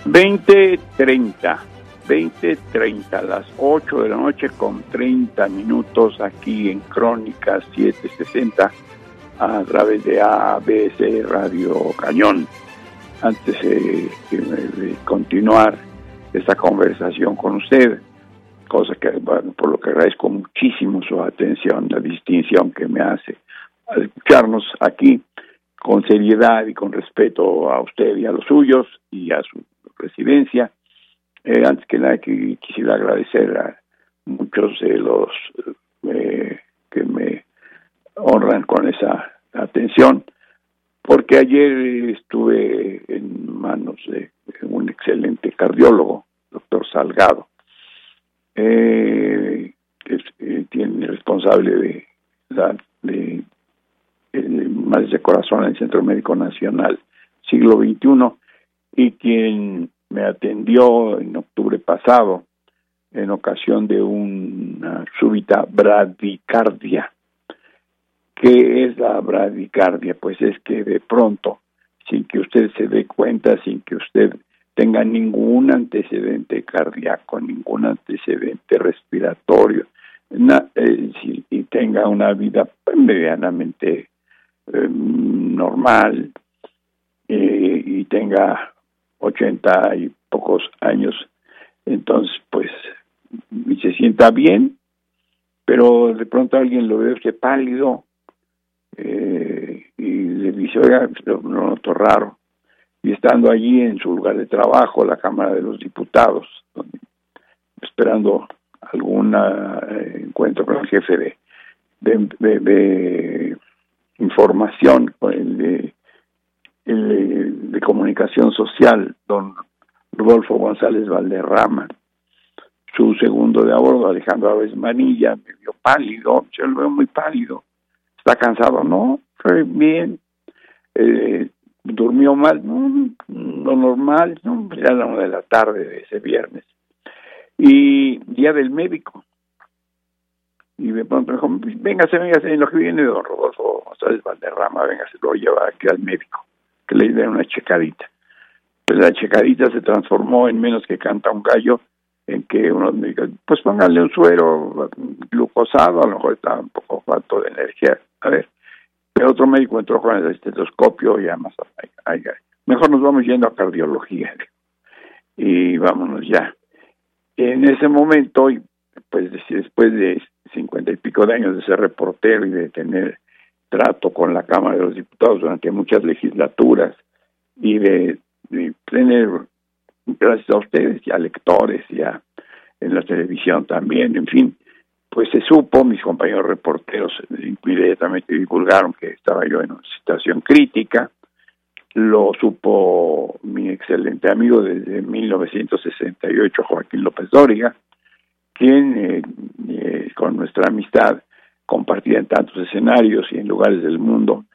20:30, a las 8 de la noche con 30 minutos aquí en Crónicas 760 a través de ABC Radio Cañón. Antes de continuar esta conversación con usted, cosa que por lo que agradezco muchísimo su atención, la distinción que me hace al escucharnos aquí con seriedad y con respeto a usted y a los suyos y a su residencia. Antes que nada quisiera agradecer a muchos de los que me honran con esa atención, porque ayer estuve en manos de un excelente cardiólogo, doctor Salgado, que tiene responsable de males de corazón en el Centro Médico Nacional Siglo XXI, y quien me atendió en octubre pasado en ocasión de una súbita bradicardia. ¿Qué es la bradicardia? Pues es que de pronto, sin que usted se dé cuenta, sin que usted tenga ningún antecedente cardíaco, ningún antecedente respiratorio, y tenga una vida medianamente normal, y tenga 80 y pocos años, entonces pues se sienta bien, pero de pronto alguien lo ve usted pálido, y le dice, oiga, lo noto raro, y estando allí en su lugar de trabajo, la Cámara de los Diputados, esperando algún encuentro con el jefe de información, con el de comunicación social, don Rodolfo González Valderrama, su segundo de a bordo, Alejandro Aves Manilla, me vio pálido, yo lo veo muy pálido. ¿Está cansado? No, fue bien. ¿Durmió mal? No, lo normal, no, ya a la 1 de la tarde de ese viernes. Y día del médico. Y de pronto me dijo, véngase, en lo que viene de don Rodolfo González Valderrama, véngase, lo lleva aquí al médico, que le den una checadita. Pues la checadita se transformó en menos que canta un gallo, en que uno me dijo, pues póngale un suero glucosado, a lo mejor está un poco falto de energía. A ver, pero otro médico entró con el estetoscopio y además, mejor nos vamos yendo a cardiología, y vámonos ya. En ese momento, pues después de 50 y pico de años de ser reportero y de tener trato con la Cámara de los Diputados durante muchas legislaturas, y de tener, gracias a ustedes y a lectores, ya en la televisión también, en fin, pues se supo, mis compañeros reporteros inmediatamente divulgaron que estaba yo en una situación crítica. Lo supo mi excelente amigo desde 1968, Joaquín López Dóriga, quien con nuestra amistad compartida en tantos escenarios y en lugares del mundo,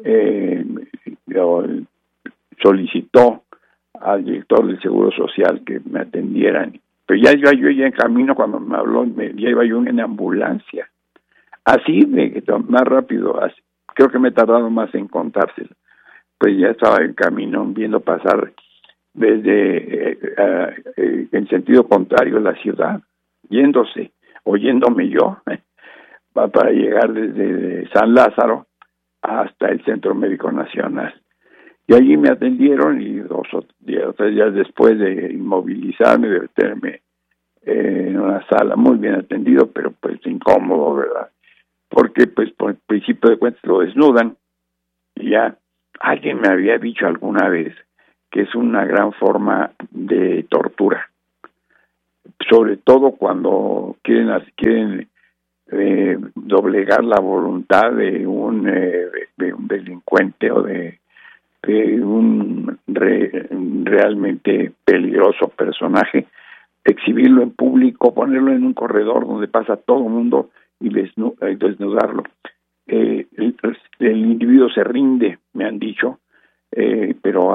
solicitó al director del Seguro Social que me atendieran. Pero ya iba yo en camino cuando me habló, ya iba yo en ambulancia. Así, más rápido, creo que me he tardado más en contárselo. Pues ya estaba en camino, viendo pasar desde en sentido contrario la ciudad, oyéndome yo, para llegar desde San Lázaro hasta el Centro Médico Nacional. Y allí me atendieron, y 2 o 3 días después de inmovilizarme, de meterme en una sala, muy bien atendido, pero pues incómodo, ¿verdad? Porque pues por el principio de cuentas lo desnudan, y ya alguien me había dicho alguna vez que es una gran forma de tortura, sobre todo cuando quieren doblegar la voluntad de un delincuente o de un realmente peligroso personaje, exhibirlo en público, ponerlo en un corredor donde pasa todo el mundo y desnudarlo. El individuo se rinde, me han dicho, pero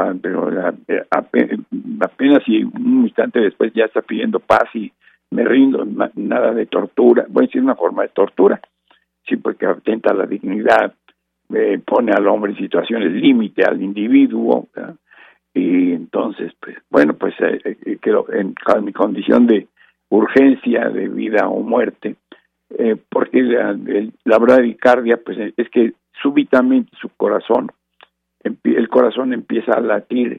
apenas y un instante después ya está pidiendo paz y me rindo, nada de tortura. Voy a decir una forma de tortura, sí, porque atenta a la dignidad, pone al hombre en situaciones límite, al individuo, ¿verdad? Y entonces, pues, bueno, pues creo en mi condición de urgencia de vida o muerte, porque la bradicardia, pues es que súbitamente su corazón, el corazón empieza a latir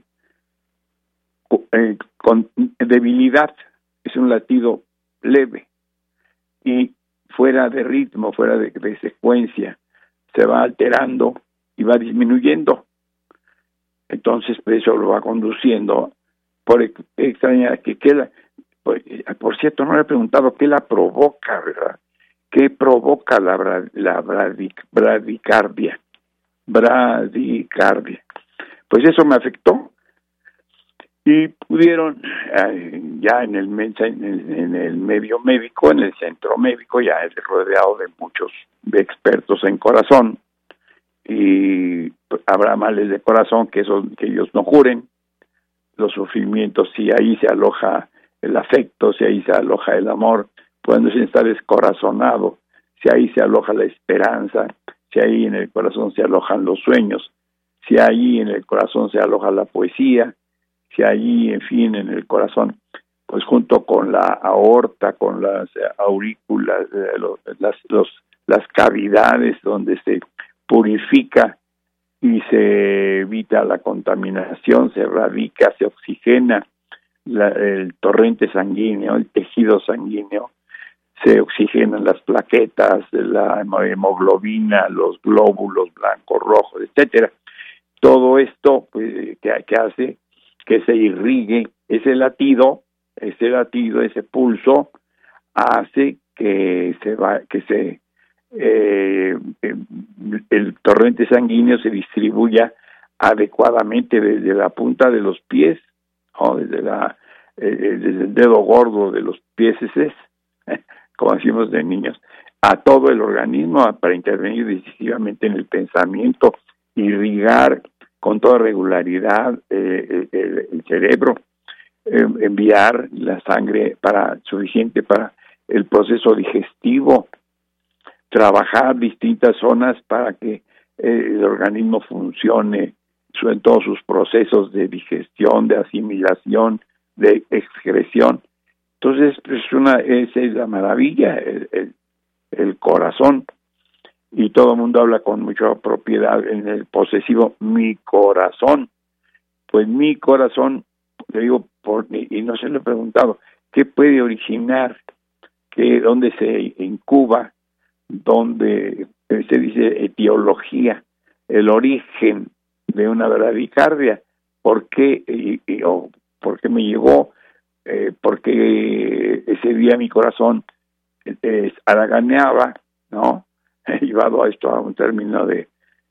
con debilidad, es un latido leve y fuera de ritmo, fuera de secuencia, se va alterando y va disminuyendo. Entonces, pues, eso lo va conduciendo por extraña que queda. Por cierto, no le he preguntado qué la provoca, ¿verdad? ¿Qué provoca la bradicardia? Bradicardia. Pues eso me afectó y pudieron ya en el medio médico, en el centro médico, ya rodeado de muchos expertos en corazón, y habrá males de corazón que ellos no curen, los sufrimientos, si ahí se aloja el afecto, si ahí se aloja el amor, cuando se está descorazonado, si ahí se aloja la esperanza, si ahí en el corazón se alojan los sueños, si ahí en el corazón se aloja la poesía, si ahí, en fin, en el corazón, pues junto con la aorta, con las aurículas, las cavidades donde se purifica y se evita la contaminación, se erradica, se oxigena el torrente sanguíneo, el tejido sanguíneo, se oxigenan las plaquetas, la hemoglobina, los glóbulos blancos, rojos, etcétera. Todo esto, pues, que hace que se irrigue ese latido, ese pulso, hace que el torrente sanguíneo se distribuya adecuadamente desde la punta de los pies, o desde el dedo gordo de los pies, como decimos de niños, a todo el organismo, para intervenir decisivamente en el pensamiento, irrigar con toda regularidad el cerebro, enviar la sangre suficiente para el proceso digestivo, trabajar distintas zonas para que el organismo funcione en todos sus procesos de digestión, de asimilación, de excreción. Entonces, pues esa es la maravilla, el corazón. Y todo el mundo habla con mucha propiedad en el posesivo, mi corazón. Pues mi corazón, le digo, y no se lo he preguntado, ¿qué puede originar? ¿Dónde se incuba? ¿Dónde se dice etiología? El origen de una bradicardia. ¿Por qué? ¿Por qué me llegó? ¿Por qué ese día mi corazón haraganeaba, ¿no? Llevado a esto a un término de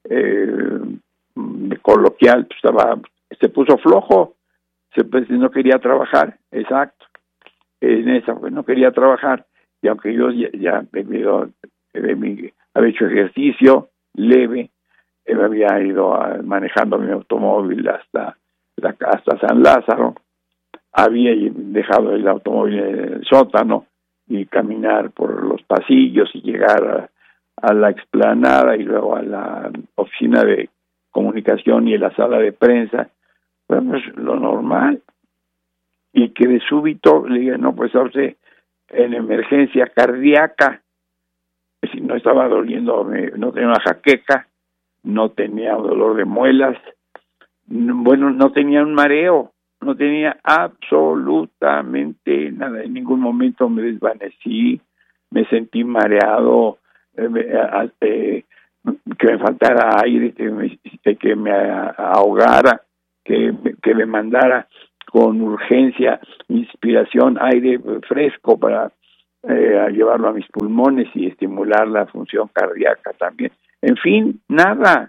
coloquial, se puso flojo, pues, no quería trabajar, exacto, en esa, pues no quería trabajar, y aunque yo ya había hecho ejercicio leve, me había ido manejando mi automóvil hasta San Lázaro, había dejado el automóvil en el sótano y caminar por los pasillos y llegar a la explanada y luego a la oficina de comunicación y a la sala de prensa, bueno, pues lo normal. Y que de súbito le dije, no, pues ahora en emergencia cardíaca, si no estaba doliendo, no tenía una jaqueca, no tenía dolor de muelas, bueno, no tenía un mareo, no tenía absolutamente nada, en ningún momento me desvanecí, me sentí mareado, que me faltara aire, que me ahogara, que me mandara con urgencia, inspiración, aire fresco para llevarlo a mis pulmones y estimular la función cardíaca también. En fin, nada.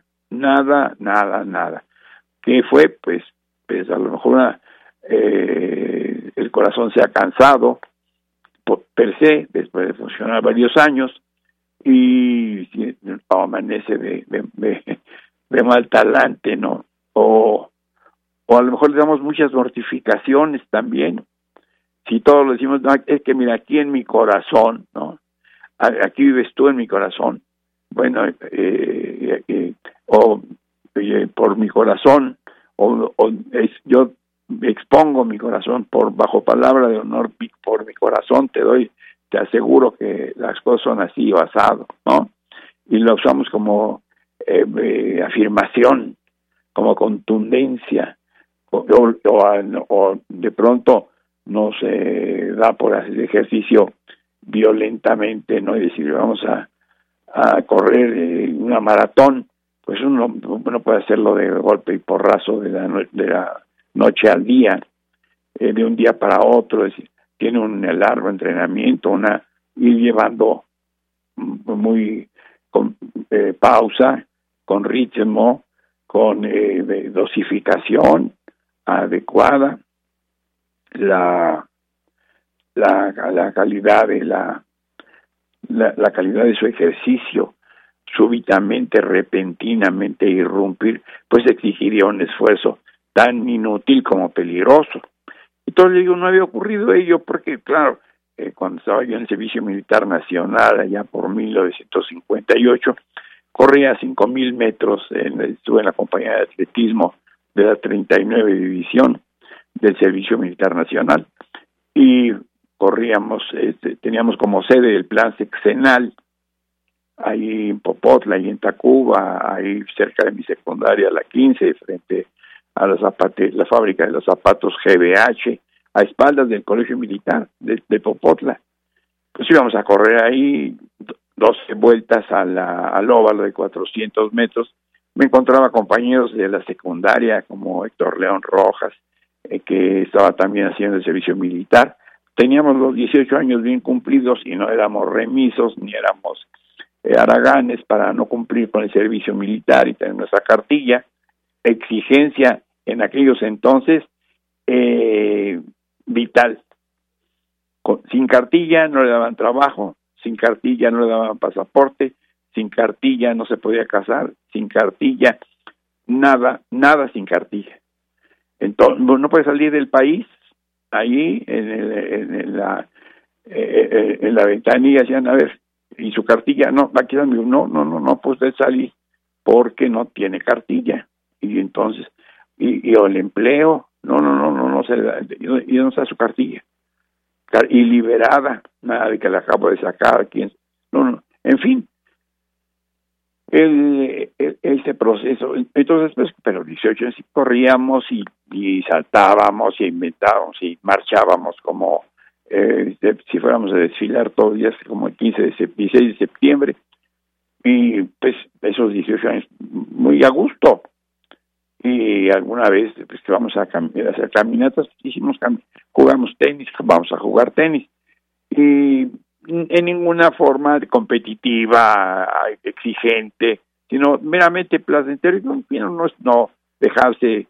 ¿Qué fue? Pues a lo mejor el corazón se ha cansado per se, después de funcionar varios años, y amanece de mal talante, ¿no? O a lo mejor le damos muchas mortificaciones también. Si todos lo decimos, no, es que mira, aquí en mi corazón, ¿no? Aquí vives tú en mi corazón. Bueno, por mi corazón, yo expongo mi corazón bajo palabra de honor, por mi corazón te aseguro que las cosas son así o asado, ¿no? Y lo usamos como afirmación, como contundencia, o de pronto nos da por hacer ejercicio violentamente, ¿no? Y decir, vamos a correr una maratón, pues uno puede hacerlo de golpe y porrazo de la noche al día, de un día para otro, es decir, tiene un largo entrenamiento, ir llevando muy con pausa, con ritmo, con dosificación adecuada, la calidad de la calidad de su ejercicio. Súbitamente, repentinamente irrumpir, pues exigiría un esfuerzo tan inútil como peligroso. Entonces digo, no había ocurrido ello porque, claro, cuando estaba yo en el Servicio Militar Nacional, allá por 1958, corría 5,000 metros, estuve en la compañía de atletismo de la 39 División del Servicio Militar Nacional, y corríamos, teníamos como sede el plan sexenal, ahí en Popotla, ahí en Tacuba, ahí cerca de mi secundaria, la 15, frente a la fábrica de los zapatos GBH, a espaldas del Colegio Militar de Popotla. Pues íbamos a correr ahí 12 vueltas al óvalo de 400 metros. Me encontraba compañeros de la secundaria como Héctor León Rojas, que estaba también haciendo el servicio militar. Teníamos los 18 años bien cumplidos y no éramos remisos ni éramos haraganes para no cumplir con el servicio militar y tener nuestra cartilla. Exigencia en aquellos entonces vital. Sin cartilla no le daban trabajo, sin cartilla no le daban pasaporte, sin cartilla no se podía casar, sin cartilla nada sin cartilla. Entonces no puede salir del país. Ahí en la ventanilla decían, a ver, y su cartilla, no, aquí no, pues usted salir porque no tiene cartilla. Y entonces, y el empleo, no se le da, y no está su cartilla. Y liberada, nada de que la acabo de sacar, en fin, ese proceso. Entonces, pues, pero 18 sí corríamos y saltábamos y inventábamos y marchábamos como si fuéramos a desfilar todos los días, como el 16 de septiembre, y pues esos 18 años muy a gusto. Y alguna vez pues que vamos a hacer caminatas, jugamos tenis, vamos a jugar tenis, y en ninguna forma competitiva, exigente, sino meramente placentero, no dejarse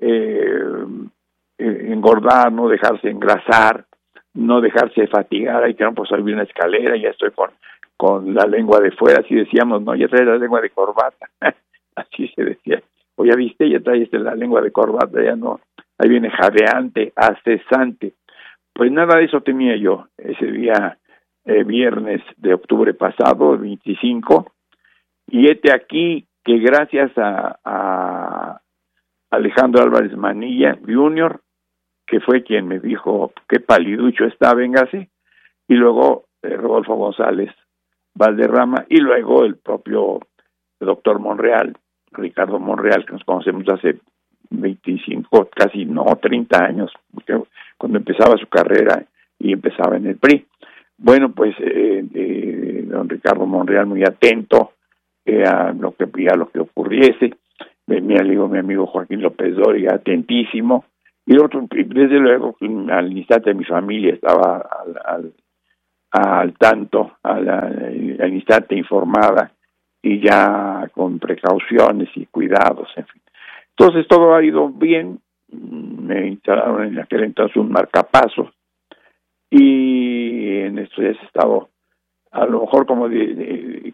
engordar, no dejarse engrasar, no dejarse fatigar. Hay que no pues subir una escalera, ya estoy con la lengua de fuera, así decíamos, no, ya trae la lengua de corbata, así se decía. O ya viste, ya trae la lengua de corbata, ya no, ahí viene jadeante, cesante. Pues nada de eso tenía yo ese día, viernes de octubre pasado, 25, y aquí que gracias a Alejandro Álvarez Manilla Jr., que fue quien me dijo, qué paliducho está, véngase, y luego Rodolfo González Valderrama, y luego el propio doctor Monreal, Ricardo Monreal, que nos conocemos hace 25, casi 30 años, cuando empezaba su carrera y empezaba en el PRI. Bueno, pues don Ricardo Monreal muy atento a lo que ocurriese, mi amigo Joaquín López Dóriga atentísimo, y otro, desde luego al instante mi familia estaba al tanto, al instante informada, y ya con precauciones y cuidados, en fin. Entonces todo ha ido bien. Me instalaron en aquel entonces un marcapasos, y en estos días he estado a lo mejor como